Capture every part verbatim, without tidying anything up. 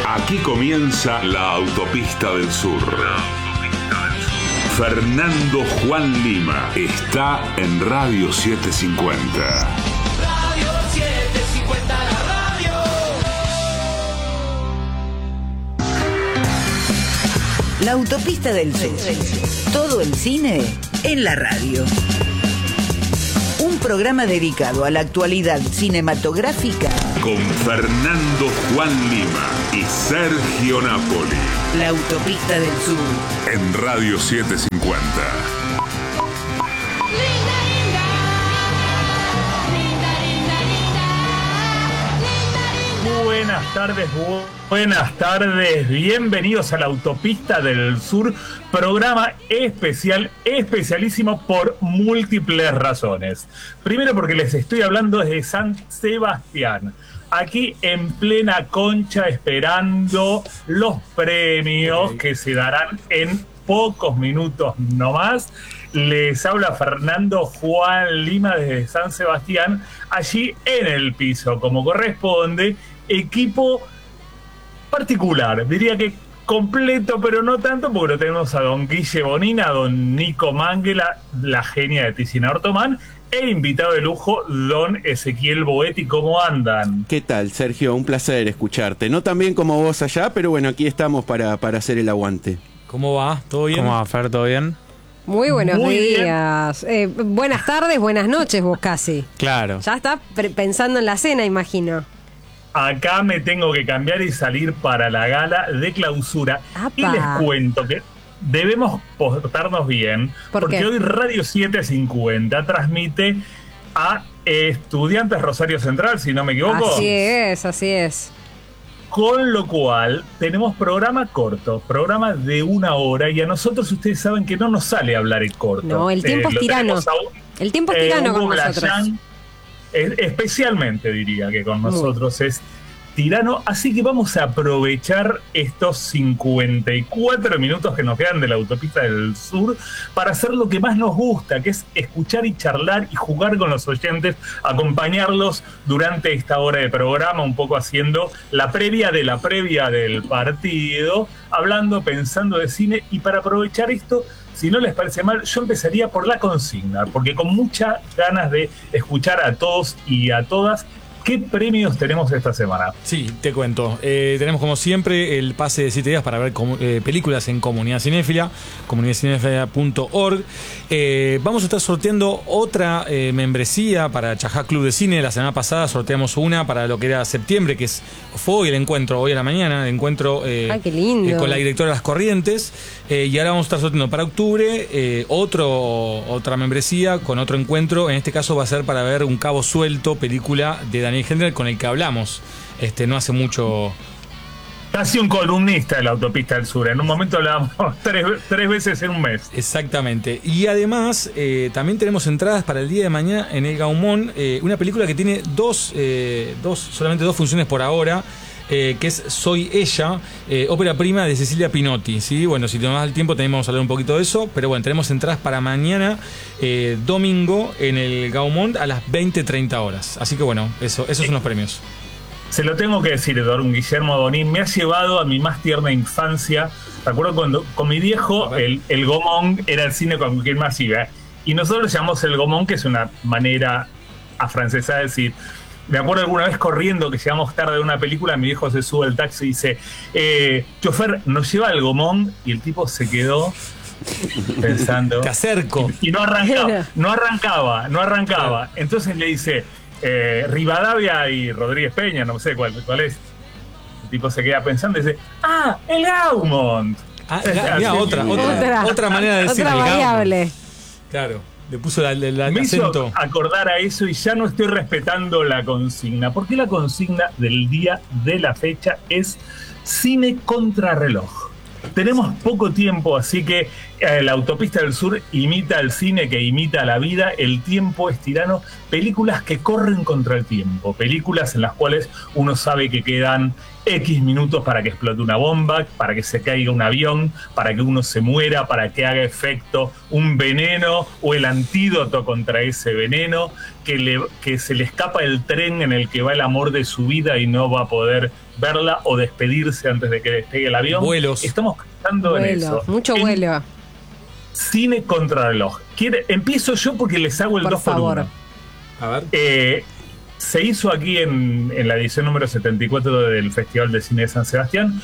Aquí comienza la Autopista del Sur. Fernando Juan Lima está en Radio setecientos cincuenta. Radio setecientos cincuenta, la radio. La Autopista del Sur. Todo el cine en la radio. Un programa dedicado a la actualidad cinematográfica Con Fernando Juan Lima y Sergio Napoli. La Autopista del Sur. En Radio setecientos cincuenta. Buenas tardes, bu buenas tardes, bienvenidos a la Autopista del Sur, programa especial, especialísimo por múltiples razones. Primero porque les estoy hablando desde San Sebastián, aquí en plena Concha, esperando los premios que se darán en pocos minutos nomás. Les habla Fernando Juan Lima desde San Sebastián, allí en el piso, como corresponde. Equipo particular, diría que completo, pero no tanto, porque lo tenemos a don Guille Bonina, a don Nico Manguela, la genia de Tiziana Ortomán, e invitado de lujo, don Ezequiel Boetti. ¿Cómo andan? ¿Qué tal, Sergio? Un placer escucharte. No tan bien como vos allá, pero bueno, aquí estamos para, para hacer el aguante. ¿Cómo va? ¿Todo bien? ¿Cómo va, Fer? ¿Todo bien? Muy buenos Muy días. Eh, buenas tardes, buenas noches vos casi. Claro. Ya estás pensando en la cena, imagino. Acá me tengo que cambiar y salir para la gala de clausura. ¡Apa! Y les cuento que debemos portarnos bien, ¿Por porque qué? hoy Radio setecientos cincuenta transmite a Estudiantes Rosario Central, si no me equivoco. Así es, así es. Con lo cual, tenemos programa corto, programa de una hora, y a nosotros ustedes saben que no nos sale hablar en corto. No, el tiempo es lo tirano. tenemos a un- El tiempo es eh, tirano Hugo con nosotros. Blayán, es- especialmente diría que con nosotros es tirano, así que vamos a aprovechar estos cincuenta y cuatro minutos que nos quedan de la Autopista del Sur para hacer lo que más nos gusta, que es escuchar y charlar y jugar con los oyentes, acompañarlos durante esta hora de programa, un poco haciendo la previa de la previa del partido, hablando, pensando de cine. Y para aprovechar esto, si no les parece mal, yo empezaría por la consigna, porque con muchas ganas de escuchar a todos y a todas. ¿Qué premios tenemos esta semana? Sí, te cuento. Eh, tenemos como siempre el pase de siete días para ver eh, películas en Comunidad Cinéfila, comunidad cinéfila punto org. Eh, vamos a estar sorteando otra eh, membresía para Chajá Club de Cine. La semana pasada sorteamos una para lo que era septiembre, que es fue hoy el encuentro, hoy a la mañana, el encuentro eh, Ay, qué lindo. eh, con la directora de Las Corrientes. Eh, y ahora vamos a estar sorteando para octubre eh, otro otra membresía con otro encuentro. En este caso va a ser para ver Un Cabo Suelto, película de Daniel Hendler, con el que hablamos este no hace mucho. Casi un columnista de la Autopista del Sur. En un momento hablábamos tres, tres veces en un mes. Exactamente. Y además eh, también tenemos entradas para el día de mañana en el Gaumont, eh, una película que tiene dos, eh, dos solamente dos funciones por ahora. Eh, que es Soy Ella, eh, ópera prima de Cecilia Pinotti, ¿sí? Bueno, si tenemos el tiempo tenemos que hablar un poquito de eso, pero bueno, tenemos entradas para mañana, eh, domingo, en el Gaumont a las veinte treinta horas. Así que bueno, eso, esos son los premios. Se lo tengo que decir, don Guillermo Bonín, me ha llevado a mi más tierna infancia. Recuerdo cuando con mi viejo el, el Gomón era el cine con quien más iba, y nosotros llamamos el Gomón, que es una manera afrancesada de decir. Me acuerdo alguna vez corriendo que llegamos tarde de una película, mi viejo se sube al taxi y dice, eh, chofer, ¿nos lleva al Gomón? Y el tipo se quedó pensando. Te acerco. Y, y no arrancaba, no arrancaba, no arrancaba. Entonces le dice, eh, Rivadavia y Rodríguez Peña, no sé cuál, cuál es. El tipo se queda pensando y dice, ¡ah, el Gaumont! Ah, la, mira, otra, otra, Otra. otra manera de decir Otra el Gaumont. variable. Claro. Le puso la, la, la, el Me hizo acento. acordar a eso y ya no estoy respetando la consigna, porque la consigna del día de la fecha es cine contrarreloj. Tenemos poco tiempo, así que La Autopista del Sur imita el cine que imita la vida, el tiempo es tirano, películas que corren contra el tiempo, películas en las cuales uno sabe que quedan X minutos para que explote una bomba, para que se caiga un avión, para que uno se muera, para que haga efecto un veneno o el antídoto contra ese veneno, que, le, que se le escapa el tren en el que va el amor de su vida y no va a poder verla o despedirse antes de que despegue el avión. Vuelos. Estamos pensando Vuelo, en eso. mucho En- vuelo. Cine contrarreloj. Quiere, empiezo yo porque les hago el Por dos por favor. uno. A ver. Eh, se hizo aquí en, en la edición número setenta y cuatro del Festival de Cine de San Sebastián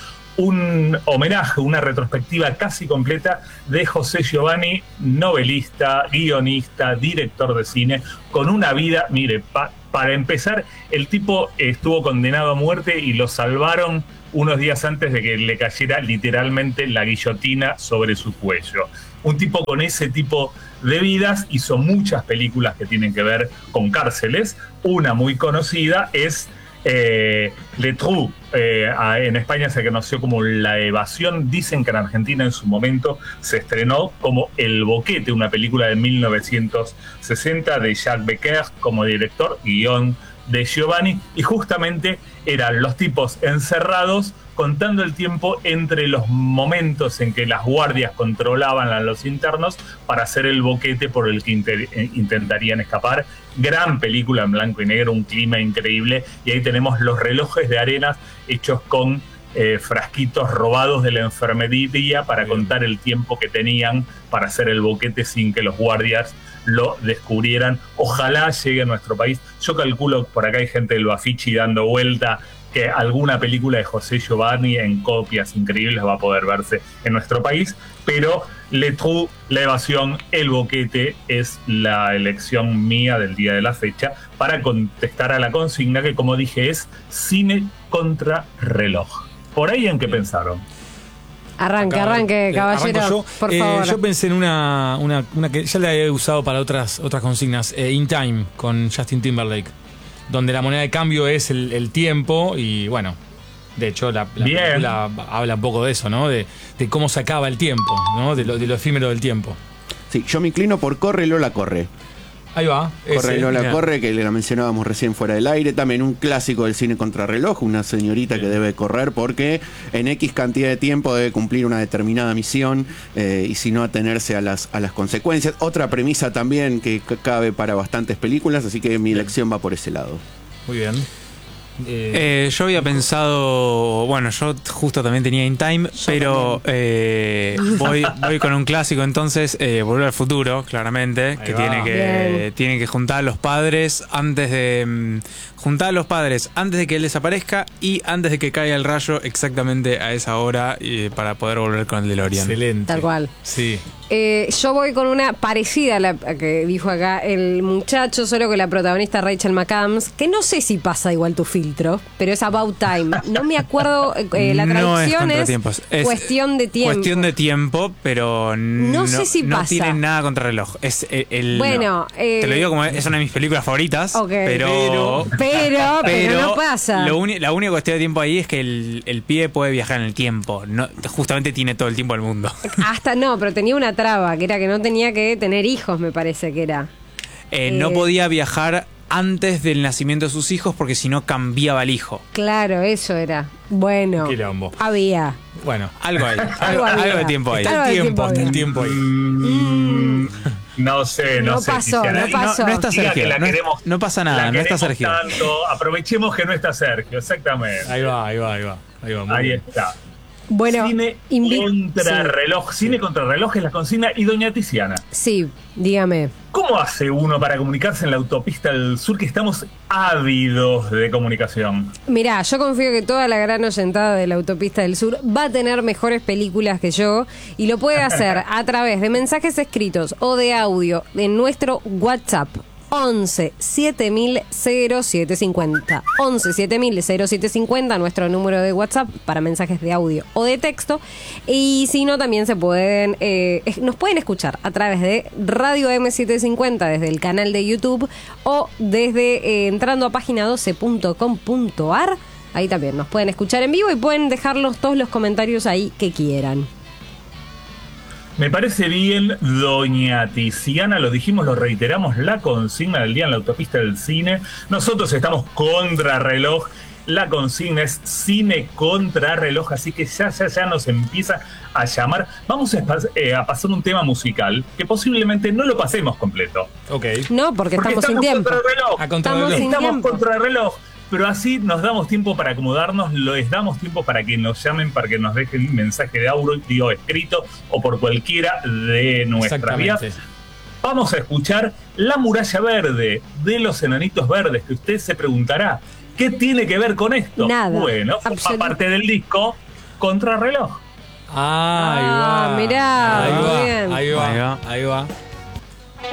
un homenaje, una retrospectiva casi completa de José Giovanni, novelista, guionista, director de cine, con una vida, mire, pa- para empezar, el tipo estuvo condenado a muerte y lo salvaron unos días antes de que le cayera literalmente la guillotina sobre su cuello. Un tipo con ese tipo de vidas hizo muchas películas que tienen que ver con cárceles. Una muy conocida es eh, Le Trou. Eh, a- en España se conoció como La Evasión. Dicen que en Argentina en su momento se estrenó como El Boquete, una película de mil novecientos sesenta de Jacques Becker como director, guión de Giovanni, y justamente eran los tipos encerrados contando el tiempo entre los momentos en que las guardias controlaban a los internos para hacer el boquete por el que inter- eh, intentarían escapar. Gran película en blanco y negro, un clima increíble, y ahí tenemos los relojes de arena hechos con eh, frasquitos robados de la enfermería para contar el tiempo que tenían para hacer el boquete sin que los guardias lo descubrieran. Ojalá llegue a nuestro país. Yo calculo, por acá hay gente del Bafichi dando vuelta, que alguna película de José Giovanni en copias increíbles va a poder verse en nuestro país, pero Le Trou, La Evasión, El Boquete es la elección mía del día de la fecha para contestar a la consigna que, como dije, es cine contra reloj. ¿Por ahí en qué pensaron? Arranque, Acá, arranque, eh, caballero. arranco yo. Por Eh, favor. yo pensé en una, una, una que ya la he usado para otras, otras consignas, eh, In Time, con Justin Timberlake, donde la moneda de cambio es el, el tiempo y bueno, de hecho la, la Bien. película habla un poco de eso, ¿no? De, de cómo se acaba el tiempo, ¿no? De lo, de lo efímero del tiempo. Sí, yo me inclino por Corre Lola Corre. Ahí va. Corre ese, Lola mirá. Corre, que la mencionábamos recién fuera del aire. También un clásico del cine contrarreloj, una señorita Bien. que debe correr porque en X cantidad de tiempo debe cumplir una determinada misión eh, y si no atenerse a las, a las consecuencias. Otra premisa también que c- cabe para bastantes películas, así que mi elección va por ese lado. Muy bien. Eh, Eh, yo había pensado, bueno, yo justo también tenía In Time, pero eh, voy, voy con un clásico entonces, eh, Volver al Futuro, claramente, Ahí que va. tiene que Bien. tiene que juntar a los padres antes de mm, juntar a los padres antes de que él desaparezca y antes de que caiga el rayo exactamente a esa hora eh, para poder volver con el DeLorean. excelente. Tal cual. Sí. Eh, yo voy con una parecida a la a que dijo acá el muchacho, solo que la protagonista Rachel McAdams, que no sé si pasa igual tu filtro, pero es About Time. No me acuerdo, eh, la No es traducción es, contratiempos, es cuestión de tiempo. Cuestión de tiempo, pero no, No sé si no pasa. tiene nada contra reloj. Es el, el- Bueno, eh, te lo digo como es una de mis películas favoritas, Ok. pero Pero, pero, no pasa. Lo uni- la única cuestión de tiempo ahí es que el, el pibe puede viajar en el tiempo. No, justamente tiene todo el tiempo del mundo. Hasta no, pero tenía una traba, que era que no tenía que tener hijos, me parece que era. Eh, no Eh. podía viajar antes del nacimiento de sus hijos porque si no cambiaba el hijo. Claro, eso era. Bueno, Quilombo. había. Bueno, Algo ahí. Algo algo, había. algo de tiempo ahí. Algo está de el tiempo, tiempo está el había. tiempo ahí. Mm, no sé, no, No sé. pasó, Tiziana. no pasó. No está Diga Sergio. que la No, es- queremos- no pasa nada, la no está queremos Sergio. tanto. Aprovechemos que no está Sergio, exactamente. Ahí va, ahí va, ahí va. Ahí va, muy Ahí bien. está. Bueno, Cine invi- contra sí. reloj. Cine contra reloj es la consigna. Y doña Tiziana, Sí, dígame. ¿cómo hace uno para comunicarse en la autopista del sur, que estamos ávidos de comunicación? Mirá, yo confío que toda la gran oyentada de la Autopista del Sur va a tener mejores películas que yo y lo puede hacer a través de mensajes escritos o de audio en nuestro WhatsApp. once siete mil cero siete cincuenta. once siete mil cero siete cincuenta, nuestro número de WhatsApp para mensajes de audio o de texto. Y si no, también se pueden, eh, es- nos pueden escuchar a través de Radio M setecientos cincuenta desde el canal de YouTube o desde eh, entrando a página doce punto com punto ar. Ahí también nos pueden escuchar en vivo y pueden dejarnos todos los comentarios ahí que quieran. Me parece bien, doña Tiziana, lo dijimos, lo reiteramos, la consigna del día en la autopista del cine. Nosotros estamos contra reloj. La consigna es cine contra reloj, así que ya, ya, ya nos empieza a llamar. Vamos a, eh, a pasar un tema musical que posiblemente no lo pasemos completo. Ok. No, porque, Porque estamos, sin tiempo. contra reloj. A contra Estamos reloj. sin Estamos tiempo. contra reloj. Pero así nos damos tiempo para acomodarnos, les damos tiempo para que nos llamen, para que nos dejen un mensaje de audio escrito o por cualquiera de nuestras vías. Vamos a escuchar La Muralla Verde de los Enanitos Verdes, que usted se preguntará, ¿qué tiene que ver con esto? Nada. Bueno, forma parte del disco Contrarreloj. Ah, ahí va. Ah, mirá, ahí muy va, bien. ahí va, Ahí va. ahí va.